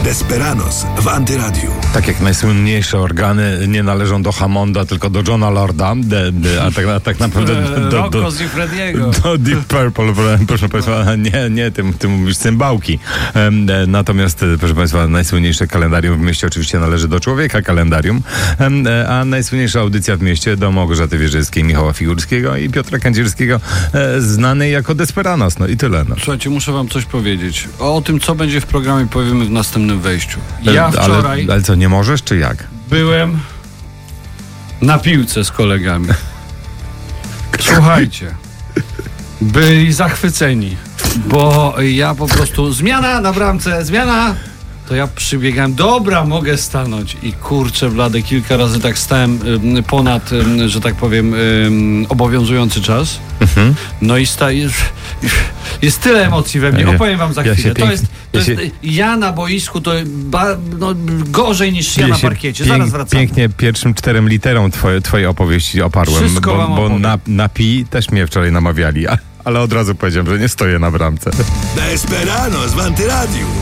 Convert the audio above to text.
Desperados w Antyradiu. Tak jak najsłynniejsze organy nie należą do Hammonda, tylko do Johna Lorda, a tak naprawdę Rocco Siffrediego. do Deep Purple, proszę Państwa, nie, ty mówisz cymbałki. Natomiast, proszę Państwa, najsłynniejsze kalendarium w mieście oczywiście należy do Człowieka Kalendarium, a najsłynniejsza audycja w mieście do Małgorzaty Wierzylskiej, Michała Figurskiego i Piotra Kędzierskiego, znany jako Desperados. No i tyle. No. Słuchajcie, muszę wam coś powiedzieć. O tym, co będzie w programie, powiemy w następnym wejściu. Ja wczoraj... Ale co, nie możesz, czy jak? Byłem na piłce z kolegami. Słuchajcie, byli zachwyceni, bo ja po prostu zmiana na bramce, zmiana, to ja przybiegałem, dobra, mogę stanąć i kurczę blady, kilka razy tak stałem ponad, że tak powiem, obowiązujący czas. No i jest tyle emocji we mnie, opowiem wam za chwilę. Ja na boisku to gorzej niż ja na parkiecie. Zaraz wracam. Pięknie pierwszym 4 literom twojej opowieści oparłem, bo na pi też mnie wczoraj namawiali, ale od razu powiedziałem, że nie stoję na bramce. Desperados w Antyradiu.